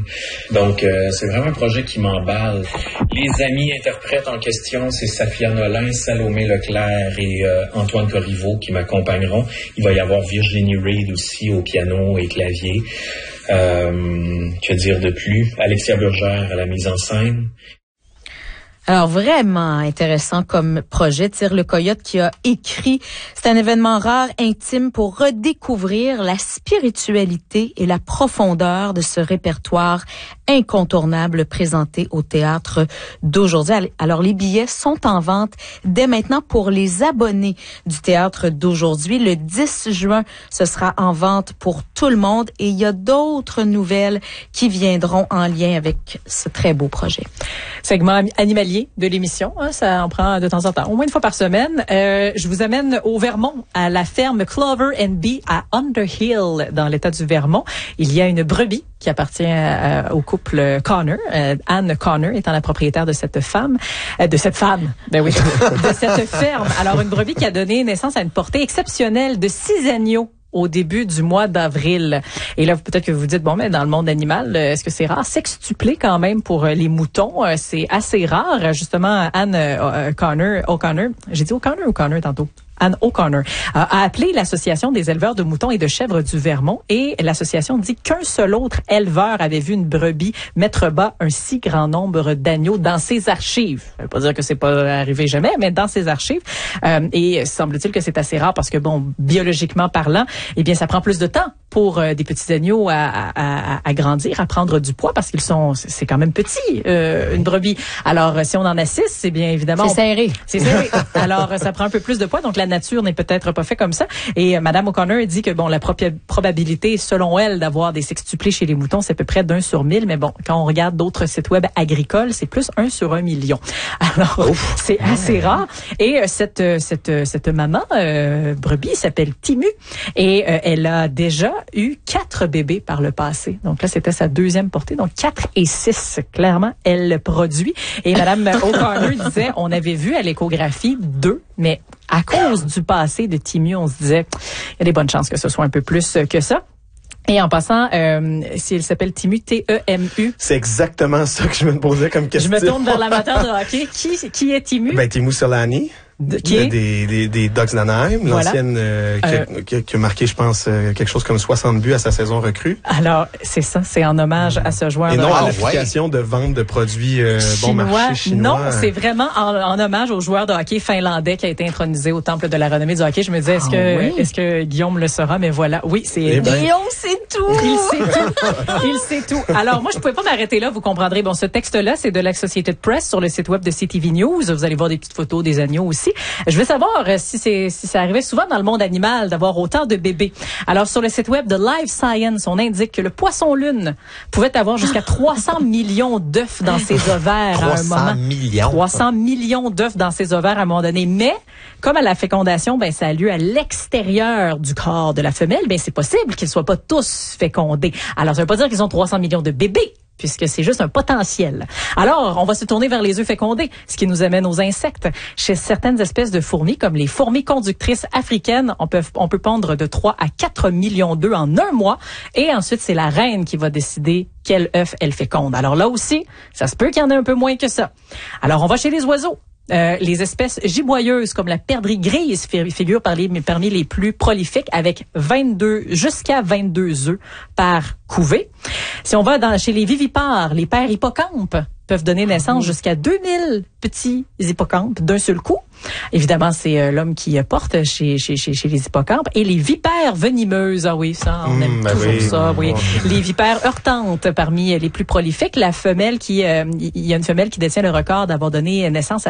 Donc, c'est vraiment un projet qui m'emballe. Les amis interprètes en question, c'est Safia Nolin, Salomé Leclerc et Antoine Corriveau qui m'accompagneront. Il va y avoir Virginie Reid aussi au piano et clavier. Que dire de plus? Alexia Burgère à la mise en scène. Alors, vraiment intéressant comme projet. Tire le Coyote qui a écrit. C'est un événement rare, intime pour redécouvrir la spiritualité et la profondeur de ce répertoire incontournable présenté au théâtre d'aujourd'hui. Alors, les billets sont en vente dès maintenant pour les abonnés du théâtre d'aujourd'hui. Le 10 juin, ce sera en vente pour tout le monde et il y a d'autres nouvelles qui viendront en lien avec ce très beau projet. Segment animalier de l'émission, hein, ça en prend de temps en temps, au moins une fois par semaine. Je vous amène au Vermont, à la ferme Clover & Bee à Underhill, dans l'État du Vermont. Il y a une brebis qui appartient au couple Connor. Anne Connor étant la propriétaire de cette femme, de cette ferme. Alors, une brebis qui a donné naissance à une portée exceptionnelle de 6 agneaux au début du mois d'avril. Et là, peut-être que vous vous dites, bon, mais dans le monde animal, est-ce que c'est rare? Sextuplé quand même pour les moutons. C'est assez rare. Justement, Anne O'Connor. J'ai dit O'Connor ou Connor tantôt? Anne O'Connor a appelé l'Association des éleveurs de moutons et de chèvres du Vermont et l'association dit qu'un seul autre éleveur avait vu une brebis mettre bas un si grand nombre d'agneaux dans ses archives. Ça veut pas dire que c'est pas arrivé jamais, mais dans ses archives. Et semble-t-il que c'est assez rare parce que, bon, biologiquement parlant, eh bien, ça prend plus de temps pour des petits agneaux à grandir, à prendre du poids parce c'est quand même petit, une brebis. Alors, si on en a 6, c'est bien évidemment... C'est serré. Alors, ça prend un peu plus de poids. Donc, la nature n'est peut-être pas fait comme ça. Et Madame O'Connor dit que, bon, la probabilité, selon elle, d'avoir des sextuplés chez les moutons, c'est à peu près d'1 sur 1000. Mais bon, quand on regarde d'autres sites web agricoles, c'est plus 1 sur 1 million. Alors, c'est assez rare. Et cette maman, brebis, s'appelle Timu. Et elle a déjà eu 4 bébés par le passé. Donc là, c'était sa 2e portée. Donc 4 et 6, clairement, elle produit. Et Madame O'Connor disait, on avait vu à l'échographie 2, mais à cause du passé de Timu, on se disait, il y a des bonnes chances que ce soit un peu plus que ça. Et en passant, si elle s'appelle Timu, T-E-M-U. C'est exactement ça que je me posais comme question. Je me tourne vers l'amateur de hockey. Qui est Timu? Timu Solani. Qui est des Ducks d'Anaheim, voilà. L'ancienne qui a marqué, je pense, quelque chose comme 60 buts à sa saison recrue. Alors, c'est ça, c'est en hommage à ce joueur. Et non à l'application de vente de produits bon marché chinois. Non, c'est vraiment en hommage au joueur de hockey finlandais qui a été intronisé au temple de la renommée du hockey. Je me disais, est-ce que Guillaume le saura? Mais voilà, oui, c'est... Guillaume sait tout! Il sait tout. Alors, moi, je pouvais pas m'arrêter là, vous comprendrez. Bon, ce texte-là, c'est de l'Associated Press sur le site web de CTV News. Vous allez voir des petites photos des agneaux aussi. Je veux savoir si ça arrivait souvent dans le monde animal d'avoir autant de bébés. Alors, sur le site web de Live Science, on indique que le poisson-lune pouvait avoir jusqu'à 300 millions d'œufs dans ses ovaires à un moment. 300 millions d'œufs dans ses ovaires à un moment donné. Mais, comme à la fécondation, ça a lieu à l'extérieur du corps de la femelle, c'est possible qu'ils soient pas tous fécondés. Alors, ça veut pas dire qu'ils ont 300 millions de bébés, puisque c'est juste un potentiel. Alors, on va se tourner vers les œufs fécondés, ce qui nous amène aux insectes. Chez certaines espèces de fourmis, comme les fourmis conductrices africaines, on peut pondre de 3 à 4 millions d'œufs en un mois, et ensuite, c'est la reine qui va décider quel œuf elle féconde. Alors là aussi, ça se peut qu'il y en ait un peu moins que ça. Alors, on va chez les oiseaux. Les espèces giboyeuses comme la perdrix grise figurent parmi les plus prolifiques avec jusqu'à 22 œufs par couvée. Si on va chez les vivipares, les pères hippocampes peuvent donner naissance jusqu'à 2000 petits hippocampes d'un seul coup. Évidemment, c'est l'homme qui porte chez les hippocampes. Et les vipères venimeuses, ah oui, ça, on aime toujours ça, oui. Les vipères heurtantes, parmi les plus prolifiques. La femelle il y a une femelle qui détient le record d'avoir donné naissance à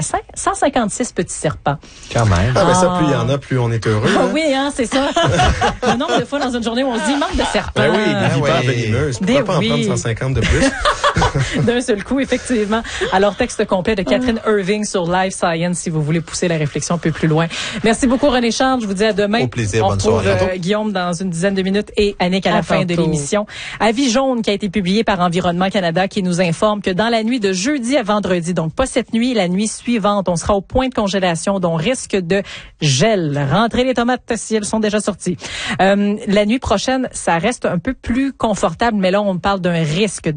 156 petits serpents. Quand même. Ça, plus il y en a, plus on est heureux. Ah oui, c'est ça. Le nombre de fois dans une journée où on se dit, manque de serpents. Les vipères venimeuses. Pourquoi pas en prendre 150 de plus? D'un seul coup, effectivement. Alors, texte complet de Catherine Irving sur Live Science, si vous voulez pousser la réflexion un peu plus loin. Merci beaucoup, René Charles. Je vous dis à demain. Au plaisir. On bonne retrouve soirée. Guillaume dans une dizaine de minutes et Annick à la fin de l'émission. Avis jaune qui a été publié par Environnement Canada qui nous informe que dans la nuit de jeudi à vendredi, donc pas cette nuit, la nuit suivante, on sera au point de congélation, dont risque de gel. Rentrez les tomates si elles sont déjà sorties. La nuit prochaine, ça reste un peu plus confortable, mais là, on parle d'un risque